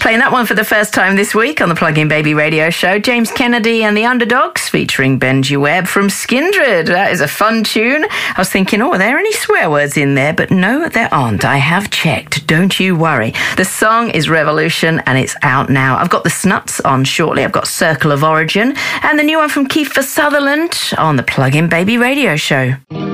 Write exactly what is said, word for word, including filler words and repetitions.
Playing that one for the first time this week on the Plug-in Baby Radio Show, James Kennedy and the Underdogs featuring Benji Webb from Skindred. That is a fun tune. I was thinking, oh, are there any swear words in there? But no, there aren't. I have checked. Don't you worry. The song is Revolution and it's out now. I've got the Snuts on shortly. I've got Circle of Origin and the new one from Kiefer Sutherland on the Plug-in Baby Radio Show.